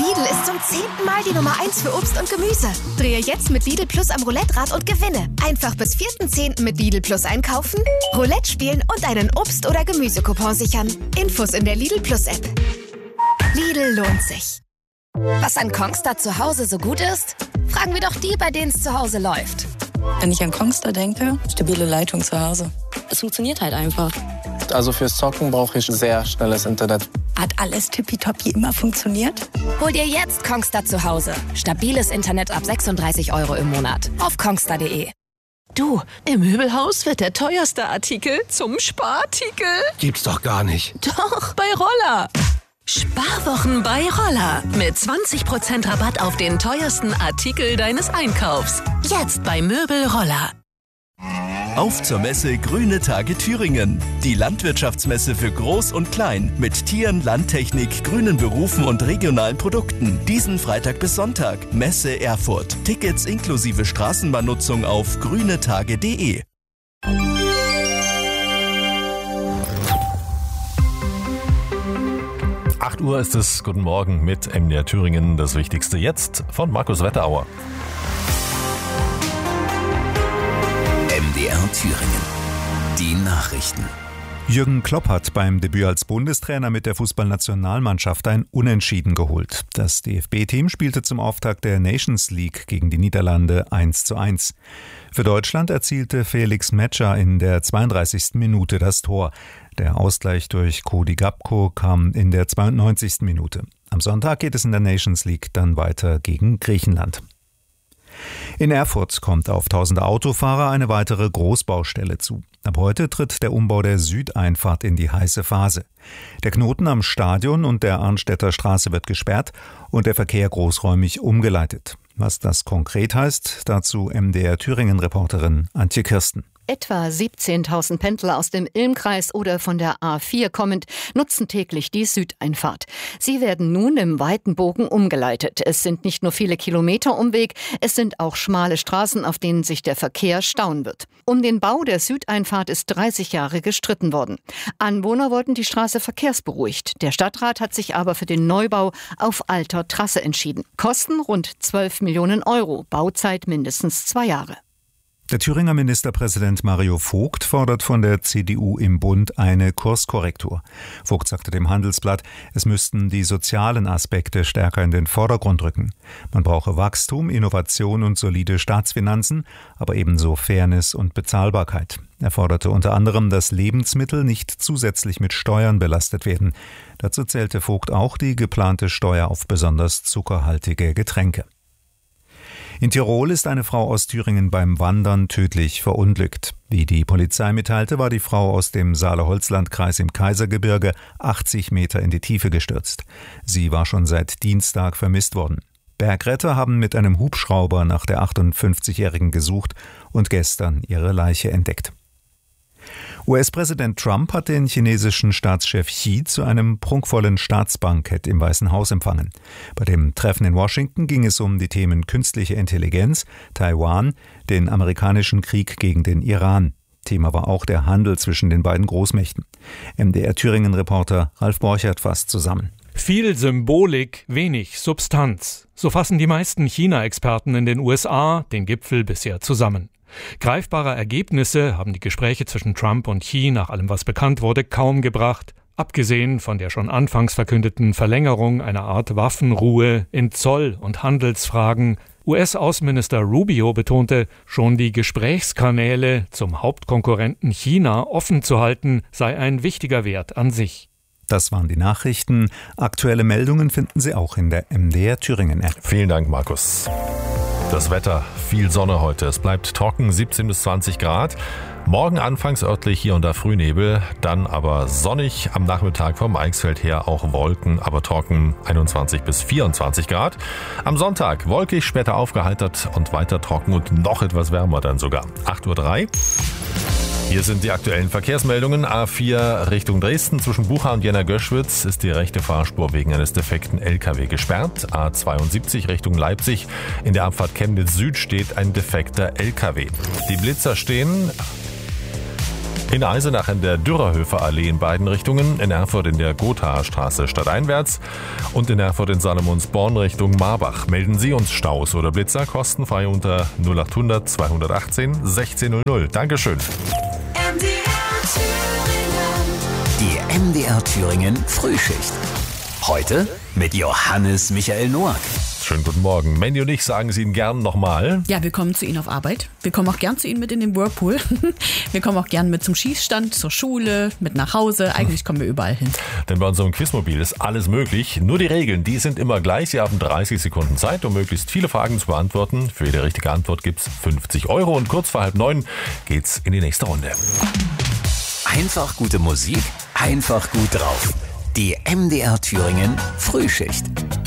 Lidl ist zum 10. Mal die Nummer 1 für Obst und Gemüse. Drehe jetzt mit Lidl Plus am Roulette-Rad und gewinne. Einfach bis 4.10. mit Lidl Plus einkaufen, Roulette spielen und einen Obst- oder Gemüsecoupon sichern. Infos in der Lidl Plus App. Lidl lohnt sich. Was an Kongstar zu Hause so gut ist? Fragen wir doch die, bei denen es zu Hause läuft. Wenn ich an Kongstar denke, stabile Leitung zu Hause. Es funktioniert halt einfach. Also fürs Zocken brauche ich sehr schnelles Internet. Hat alles tippitoppi immer funktioniert? Hol dir jetzt Kongstar zu Hause. Stabiles Internet ab 36 € im Monat. Auf kongstar.de. Du, im Möbelhaus wird der teuerste Artikel zum Sparartikel. Gibt's doch gar nicht. Doch, bei Roller. Sparwochen bei Roller. Mit 20% Rabatt auf den teuersten Artikel deines Einkaufs. Jetzt bei Möbel Roller. Auf zur Messe Grüne Tage Thüringen. Die Landwirtschaftsmesse für Groß und Klein mit Tieren, Landtechnik, grünen Berufen und regionalen Produkten. Diesen Freitag bis Sonntag. Messe Erfurt. Tickets inklusive Straßenbahnnutzung auf grünetage.de. 8 Uhr ist es. Guten Morgen mit MDR Thüringen. Das Wichtigste jetzt von Markus Wetterauer. MDR Thüringen. Die Nachrichten. Jürgen Klopp hat beim Debüt als Bundestrainer mit der Fußballnationalmannschaft ein Unentschieden geholt. Das DFB-Team spielte zum Auftakt der Nations League gegen die Niederlande 1:1. Für Deutschland erzielte Felix Metscher in der 32. Minute das Tor. Der Ausgleich durch Cody Gakpo kam in der 92. Minute. Am Sonntag geht es in der Nations League dann weiter gegen Griechenland. In Erfurt kommt auf tausende Autofahrer eine weitere Großbaustelle zu. Ab heute tritt der Umbau der Südeinfahrt in die heiße Phase. Der Knoten am Stadion und der Arnstädter Straße wird gesperrt und der Verkehr großräumig umgeleitet. Was das konkret heißt, dazu MDR Thüringen-Reporterin Antje Kirsten. Etwa 17.000 Pendler aus dem Ilmkreis oder von der A4 kommend nutzen täglich die Südeinfahrt. Sie werden nun im weiten Bogen umgeleitet. Es sind nicht nur viele Kilometer Umweg, es sind auch schmale Straßen, auf denen sich der Verkehr stauen wird. Um den Bau der Südeinfahrt ist 30 Jahre gestritten worden. Anwohner wollten die Straße verkehrsberuhigt. Der Stadtrat hat sich aber für den Neubau auf alter Trasse entschieden. Kosten rund 12 Millionen €, Bauzeit mindestens 2 Jahre. Der Thüringer Ministerpräsident Mario Vogt fordert von der CDU im Bund eine Kurskorrektur. Vogt sagte dem Handelsblatt, es müssten die sozialen Aspekte stärker in den Vordergrund rücken. Man brauche Wachstum, Innovation und solide Staatsfinanzen, aber ebenso Fairness und Bezahlbarkeit. Er forderte unter anderem, dass Lebensmittel nicht zusätzlich mit Steuern belastet werden. Dazu zählte Vogt auch die geplante Steuer auf besonders zuckerhaltige Getränke. In Tirol ist eine Frau aus Thüringen beim Wandern tödlich verunglückt. Wie die Polizei mitteilte, war die Frau aus dem Saale-Holzland-Kreis im Kaisergebirge 80 Meter in die Tiefe gestürzt. Sie war schon seit Dienstag vermisst worden. Bergretter haben mit einem Hubschrauber nach der 58-Jährigen gesucht und gestern ihre Leiche entdeckt. US-Präsident Trump hat den chinesischen Staatschef Xi zu einem prunkvollen Staatsbankett im Weißen Haus empfangen. Bei dem Treffen in Washington ging es um die Themen künstliche Intelligenz, Taiwan, den amerikanischen Krieg gegen den Iran. Thema war auch der Handel zwischen den beiden Großmächten. MDR Thüringen-Reporter Ralf Borchert fasst zusammen. Viel Symbolik, wenig Substanz. So fassen die meisten China-Experten in den USA den Gipfel bisher zusammen. Greifbare Ergebnisse haben die Gespräche zwischen Trump und Xi nach allem, was bekannt wurde, kaum gebracht, abgesehen von der schon anfangs verkündeten Verlängerung einer Art Waffenruhe in Zoll- und Handelsfragen. US-Außenminister Rubio betonte, schon die Gesprächskanäle zum Hauptkonkurrenten China offen zu halten, sei ein wichtiger Wert an sich. Das waren die Nachrichten. Aktuelle Meldungen finden Sie auch in der MDR Thüringen-App. Vielen Dank, Markus. Das Wetter, viel Sonne heute. Es bleibt trocken, 17 bis 20 Grad. Morgen anfangs örtlich hier und da Frühnebel, dann aber sonnig. Am Nachmittag vom Eichsfeld her auch Wolken, aber trocken, 21 bis 24 Grad. Am Sonntag wolkig, später aufgeheitert und weiter trocken und noch etwas wärmer dann sogar. 8:03 Uhr. Hier sind die aktuellen Verkehrsmeldungen. A4 Richtung Dresden zwischen Bucha und Jena-Göschwitz ist die rechte Fahrspur wegen eines defekten LKW gesperrt. A72 Richtung Leipzig in der Abfahrt Chemnitz Süd steht ein defekter LKW. Die Blitzer stehen In Eisenach in der Dürerhöfer Allee in beiden Richtungen, in Erfurt in der Gothaer Straße stadteinwärts und in Erfurt in Salomonsborn Richtung Marbach. Melden Sie uns Staus oder Blitzer kostenfrei unter 0800 218 1600. Dankeschön. Die MDR Thüringen Frühschicht. Heute mit Johannes Michael Noack. Schönen guten Morgen. Mandy und ich sagen Sie Ihnen gern nochmal. Ja, wir kommen zu Ihnen auf Arbeit. Wir kommen auch gern zu Ihnen mit in den Whirlpool. Wir kommen auch gern mit zum Schießstand, zur Schule, mit nach Hause. Eigentlich kommen wir überall hin. Denn bei unserem Quizmobil ist alles möglich. Nur die Regeln, die sind immer gleich. Sie haben 30 Sekunden Zeit, um möglichst viele Fragen zu beantworten. Für jede richtige Antwort gibt's 50 € und kurz vor 8:30 geht's in die nächste Runde. Einfach gute Musik, einfach gut drauf. Die MDR Thüringen Frühschicht.